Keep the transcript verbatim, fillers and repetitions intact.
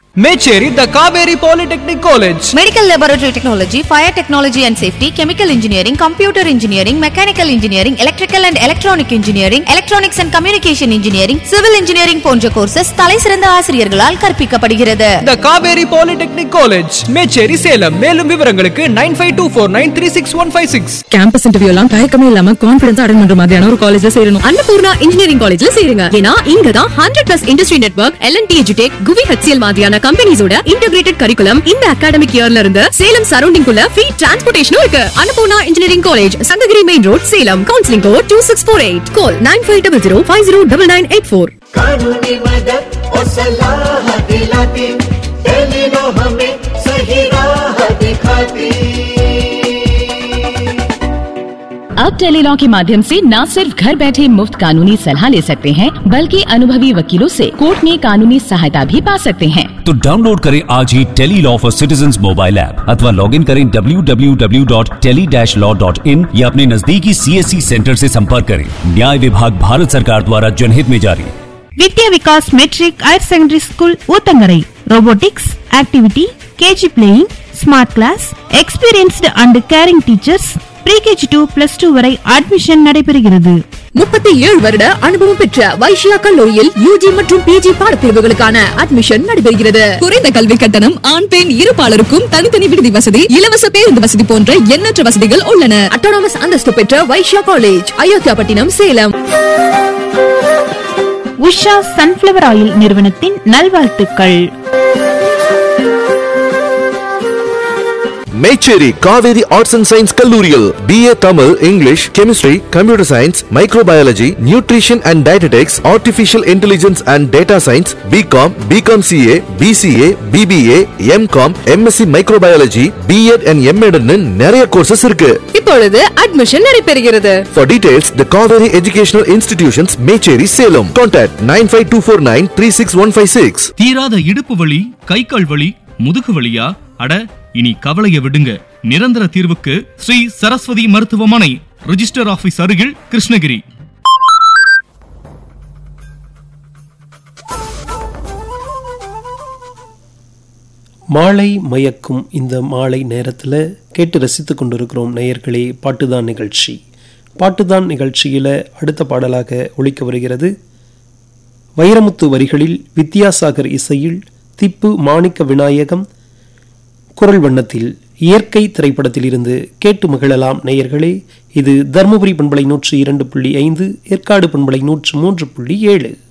Mecheri, the Kaveri Polytechnic College. Medical Laboratory Technology, Fire Technology and Safety, Chemical Engineering, Computer Engineering, Mechanical Engineering, Electrical and Electronic Engineering, Electronics and Communication Engineering, Civil Engineering போன்ற courses தலைசிறந்த ஆசிரியர்களால் கற்பிக்கப்படுகிறது. The Kaveri Polytechnic College, Mecheri, Salem. மேலும் விவரங்களுக்கு nine five two four nine three six one five six. Campus interview எல்லாம் தயக்கமே இல்லாம confidence attend பண்ற மாதிரியான ஒரு காலேஜ்ல சேரணும். அன்னபூர்ணா இன்ஜினியரிங் காலேஜ்ல சேருங்க. ஏன்னா இங்க தான் one hundred plus industry network, L and T Edutech, குவி H C L மாதிரியான கம்பெனிஸோட இன்டகிரேட்டட் கரிக்குலம் இந்த அகாடமிக் இயர்ல இருந்து சேலம் சரவுண்டிங் குள்ள ஃப்ரீ டிரான்ஸ்போர்ட்டேஷனும் இருக்கு. Annapurna engineering college, Sankagiri main road, Salem. Counselling code two six four eight. கால் nine five zero zero five zero nine nine eight four. कानूनी मदद और सलाह दिलाती, टेलीलॉ हमें सही राह दिखाती। अब टेलीलॉ के माध्यम से न सिर्फ घर बैठे मुफ्त कानूनी सलाह ले सकते हैं, बल्कि अनुभवी वकीलों से कोर्ट में कानूनी सहायता भी पा सकते हैं। तो डाउनलोड करें आज ही Tele-Law for citizens mobile app अथवा लॉग इन करें W W W dot tele dash law dot in या अपने नजदीकी सी एस सी सेंटर से संपर्क करें। न्याय विभाग भारत सरकार द्वारा जनहित में जारी। विद्या विकास metric higher secondary school ऊतंगரை, robotics, activity, KG playing, smart class, experienced and caring teachers, pre-K G two plus two வரை அட்மிஷன் நடைபெறுகிறது. முப்பத்தி ஏழு வருட அனுபவம் பெற்ற வைஷ்யா கல்லூரியில் யூஜி மற்றும் பிஜி பாடப்பிரிவுகளுக்கான அட்மிஷன் நடைபெறுகிறது. குறைந்த கல்வி கட்டணம், ஆண் பெண் இருபாலருக்கும் தனித்தனி விடுதி வசதி, இலவச பேருந்து வசதி போன்ற எண்ணற்ற வசதிகள் உள்ளன. அட்டானமஸ் அந்தஸ்து பெற்ற Vaishya college, Ayothiapattinam, Salem. Usha sunflower oil நிறுவனத்தின் நல்வாழ்த்துக்கள். Mecheri Kaveri arts and science கல்லூரியில் B A Tamil, English, chemistry, computer science, microbiology, nutrition and dietetics, artificial intelligence and data science, BCom, BCom CA, PCA, BBA, M Com, MSc microbiology, BEd and MEd நிறைய courses இருக்கு. இப்பொழுது admission நடைபெறுகிறது. For details, the Kaveri Educational Institutions, Mecheri, Salem. Contact nine five two four nine three six one five six. தீராத இடுப்பு வலி, கை கால் வலி, முதுகு வலியா? அட இனி கவலைய விடுங்க. நிரந்தர தீர்வுக்கு ஸ்ரீ சரஸ்வதி மருத்துவமனை, ரிஜிஸ்டர் ஆபீஸ் அருகில், கிருஷ்ணகிரி. மாலை மயக்கும் இந்த மாலை நேரத்தில் கேட்டு ரசித்து கொண்டிருக்கிறோம் நேயர்களே பாட்டுதான் நிகழ்ச்சி. பாட்டுதான் நிகழ்ச்சியில் அடுத்த பாடலாக ஒலிக்க வருகிறது வைரமுத்து வரிகளில் வித்யாசாகர் இசையில் திப்பு மாணிக்க விநாயகம் குரல் வண்ணத்தில் இயற்கை திரைப்படத்தில் இருந்து கேட்டு மகிழலாம் நேயர்களே. இது தர்மபுரி பண்பலை நூற்று இரண்டு புள்ளி ஐந்து, ஏற்காடு பண்பலை நூற்று மூன்று புள்ளி ஏழு.